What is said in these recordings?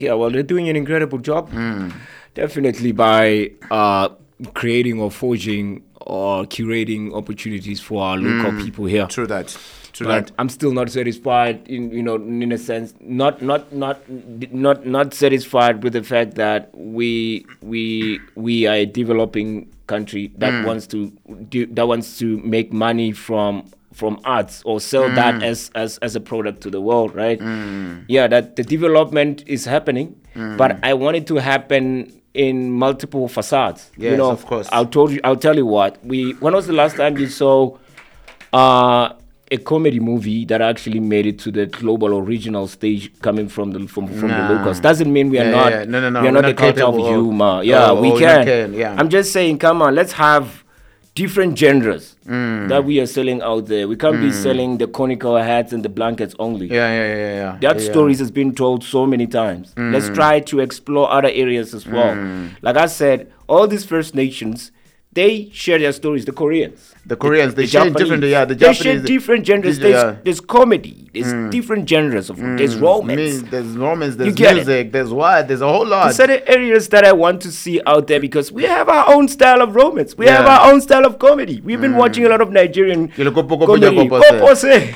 Yeah, well, they're doing an incredible job. Definitely by creating or forging or curating opportunities for our local people here. True that. But I'm still not satisfied in a sense, not satisfied with the fact that we are a developing country that wants to make money from arts or sell that as a product to the world, right? Yeah, that the development is happening, but I want it to happen in multiple facades. Yes, of course. I'll tell you what. When was the last time you saw a comedy movie that actually made it to the global original stage coming from the locals? Doesn't mean we are not. No. We are not the theater of humor. We can. Yeah. I'm just saying, come on, let's have different genres that we are selling out there. We can't be selling the conical hats and the blankets only. Yeah. That stories has been told so many times. Let's try to explore other areas as well. Like I said, all these First Nations, they share their stories. The Koreans, they share different. Yeah, the Japanese. They share different genres. There's comedy. There's different genres of. There's romance. There's romance. There's music. There's what? There's a whole lot. There's certain areas that I want to see out there because we have our own style of romance. We have our own style of comedy. We've been watching a lot of Nigerian comedy.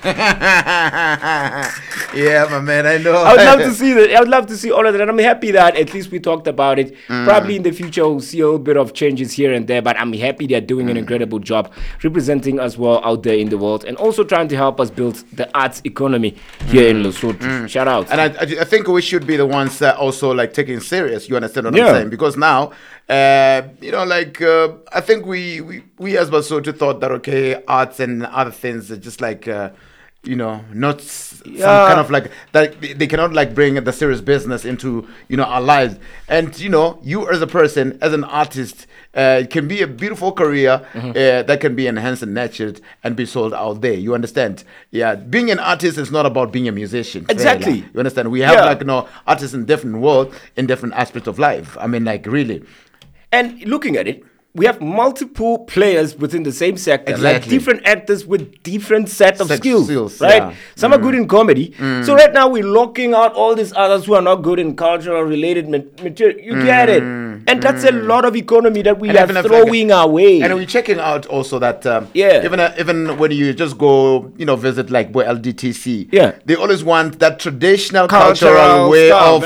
Yeah, my man, I know. I would love to see that. I would love to see all of that. And I'm happy that at least we talked about it. Probably in the future we'll see a little bit of changes here and there, but I'm happy they're doing an incredible job representing us well out there in the world and also trying to help us build the arts economy here in Lesotho. Shout out. And I think we should be the ones that also like taking it serious. You understand what I'm saying? Because now, I think we as Lesotho thought that okay, arts and other things are just like. Not some kind of like that. They cannot like bring the serious business into our lives. And you as a person, as an artist, it can be a beautiful career that can be enhanced and nurtured and be sold out there. You understand? Yeah, being an artist is not about being a musician. Exactly. You understand? We have artists in different worlds, in different aspects of life. I mean, like really. And looking at it, we have multiple players within the same sector, like different actors with different set of skills, right? Yeah. Some are good in comedy. So right now we're locking out all these others who are not good in cultural related material. You get it? And that's a lot of economy that we are throwing our way. And we're checking out also that, even when you just go, visit like LDTC, they always want that traditional cultural way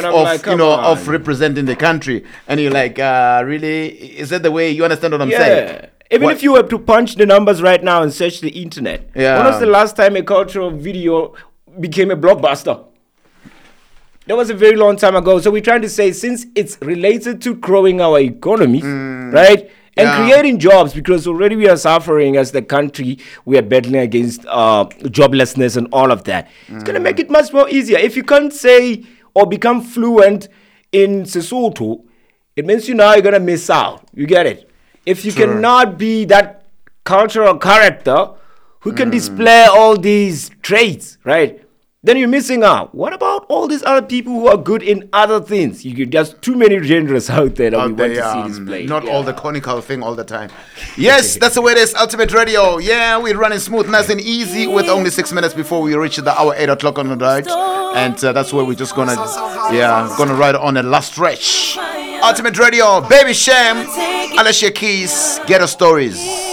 of representing the country. And you're like, really? Is that the way you understand what I'm saying? Even if you were to punch the numbers right now and search the internet, when was the last time a cultural video became a blockbuster? That was a very long time ago. So we're trying to say, since it's related to growing our economy, right? And creating jobs, because already we are suffering as the country. We are battling against joblessness and all of that. It's going to make it much more easier. If you can't say or become fluent in Sesotho, it means you're going to miss out. You get it? If you cannot be that cultural character who can display all these traits, right? Then you're missing out. What about all these other people who are good in other things? There's too many genres out there that we want to see displayed. Not all the conical thing all the time. Yes, that's the way it is. Ultimate Radio. Yeah, we're running smooth, nice and easy with only 6 minutes before we reach the hour 8 o'clock on the dot. And that's where we're just gonna ride on the last stretch. Ultimate Radio, Baby Sham, Alicia Keys, Ghetto Stories.